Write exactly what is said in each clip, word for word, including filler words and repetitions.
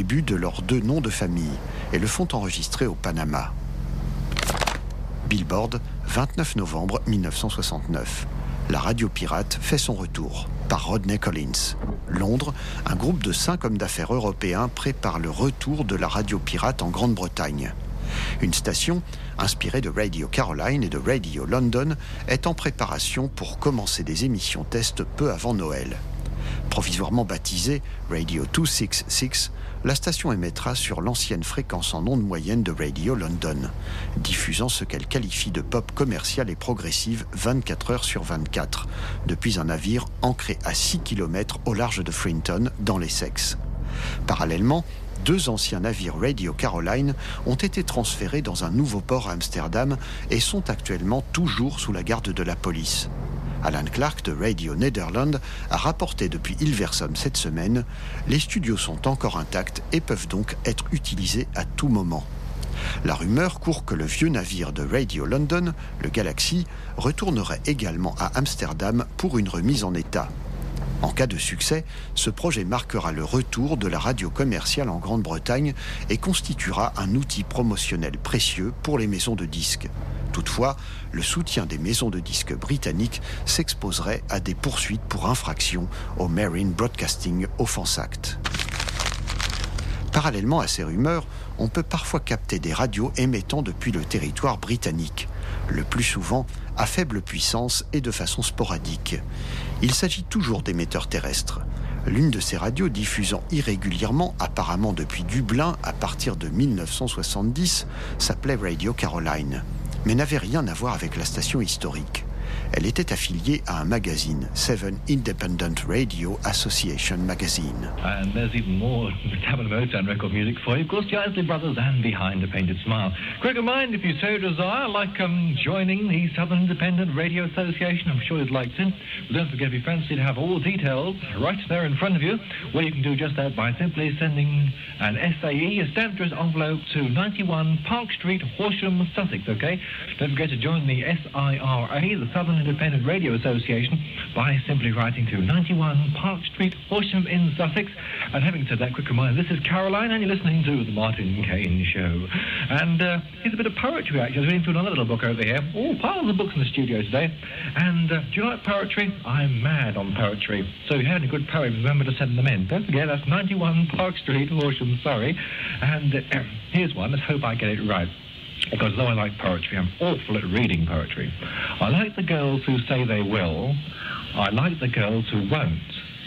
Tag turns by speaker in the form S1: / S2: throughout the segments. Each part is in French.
S1: début de leurs deux noms de famille et le font enregistrer au Panama. Billboard, vingt-neuf novembre mille neuf cent soixante-neuf. La radio pirate fait son retour, par Rodney Collins. Londres, un groupe de cinq hommes d'affaires européens prépare le retour de la radio pirate en Grande-Bretagne. Une station, inspirée de Radio Caroline et de Radio London, est en préparation pour commencer des émissions test peu avant Noël. Provisoirement baptisée Radio deux cent soixante-six, la station émettra sur l'ancienne fréquence en ondes moyenne de Radio London, diffusant ce qu'elle qualifie de pop commerciale et progressive vingt-quatre heures sur vingt-quatre, depuis un navire ancré à six kilomètres au large de Frinton, dans l'Essex. Parallèlement, deux anciens navires Radio Caroline ont été transférés dans un nouveau port à Amsterdam et sont actuellement toujours sous la garde de la police. Alan Clark de Radio Nederland a rapporté depuis Hilversum cette semaine « Les studios sont encore intacts et peuvent donc être utilisés à tout moment ». La rumeur court que le vieux navire de Radio London, le Galaxy, retournerait également à Amsterdam pour une remise en état. En cas de succès, ce projet marquera le retour de la radio commerciale en Grande-Bretagne et constituera un outil promotionnel précieux pour les maisons de disques. Toutefois, le soutien des maisons de disques britanniques s'exposerait à des poursuites pour infraction au Marine Broadcasting Offence Act. Parallèlement à ces rumeurs, on peut parfois capter des radios émettant depuis le territoire britannique, le plus souvent à faible puissance et de façon sporadique. Il s'agit toujours d'émetteurs terrestres. L'une de ces radios diffusant irrégulièrement, apparemment depuis Dublin à partir de mille neuf cent soixante-dix, s'appelait Radio Caroline, mais n'avait rien à voir avec la station historique. Elle était affiliée à un magazine, Seven Independent Radio Association Magazine.
S2: And there's even more Cabinet Motown record music for you. Of course, the Isley Brothers and Behind a Painted Smile. Quick reminder, if you so desire, like um, joining the Southern Independent Radio Association, I'm sure you'd like to. But don't forget, if you fancy to have all the details right there in front of you, well, you can do just that by simply sending an S A E, a stamped address envelope, to ninety-one Park Street, Horsham, Sussex, okay? Don't forget to join the S I R A, the Southern Independent Radio Association, by simply writing to ninety-one Park Street, Horsham in Sussex. And having said that, quick reminder, this is Caroline, and you're listening to The Martin Kane Show. And uh, here's a bit of poetry, actually. I was reading through another little book over here. Oh, piles of books in the studio today. And uh, do you like poetry? I'm mad on poetry. So if you have any good poems, remember to send them in. Don't forget, that's ninety-one Park Street, Horsham, Surrey. And uh, here's one. Let's hope I get it right. Because though I like poetry, I'm awful at reading poetry. I like the girls who say they will. I like the girls who won't.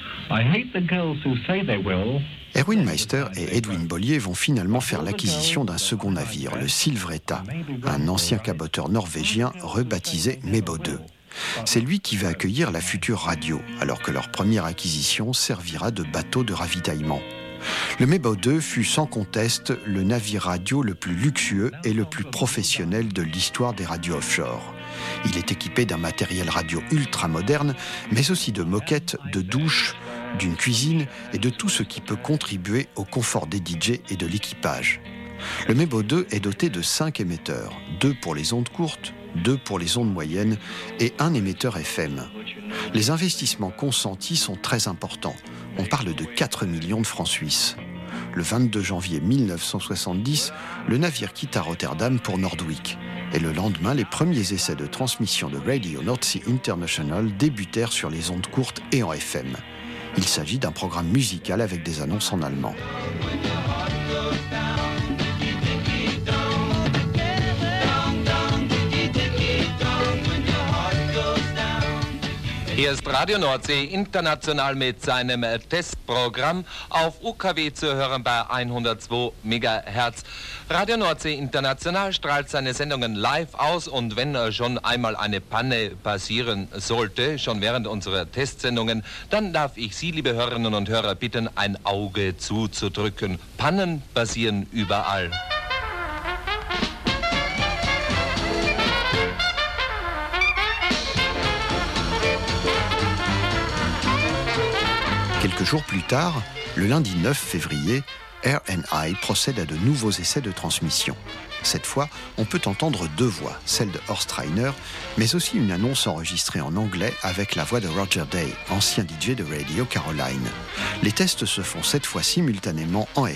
S2: I hate the girls who say they will.
S1: Erwin Meister et Edwin Bollier vont finalement faire l'acquisition d'un second navire, le Silvretta, un ancien caboteur norvégien rebaptisé Mebo deux. C'est lui qui va accueillir la future radio, alors que leur première acquisition servira de bateau de ravitaillement. Le Mebo deux fut sans conteste le navire radio le plus luxueux et le plus professionnel de l'histoire des radios offshore. Il est équipé d'un matériel radio ultra moderne, mais aussi de moquettes, de douches, d'une cuisine et de tout ce qui peut contribuer au confort des D J et de l'équipage. Le Mebo deux est doté de cinq émetteurs, deux pour les ondes courtes, deux pour les ondes moyennes et un émetteur F M. Les investissements consentis sont très importants. On parle de quatre millions de francs suisses. Le vingt-deux janvier mille neuf cent soixante-dix, le navire quitta Rotterdam pour Nordwijk. Et le lendemain, les premiers essais de transmission de Radio North Sea International débutèrent sur les ondes courtes et en F M. Il s'agit d'un programme musical avec des annonces en allemand.
S3: Hier ist Radio Nordsee international mit seinem Testprogramm auf U K W zu hören bei hundertzwei Megahertz. Radio Nordsee international strahlt seine Sendungen live aus und wenn schon einmal eine Panne passieren sollte, schon während unserer Testsendungen, dann darf ich Sie, liebe Hörerinnen und Hörer, bitten, ein Auge zuzudrücken. Pannen passieren überall.
S1: Quelques jours plus tard, le lundi neuf février, R N I procède à de nouveaux essais de transmission. Cette fois, on peut entendre deux voix, celle de Horst Reiner, mais aussi une annonce enregistrée en anglais avec la voix de Roger Day, ancien D J de Radio Caroline. Les tests se font cette fois simultanément en F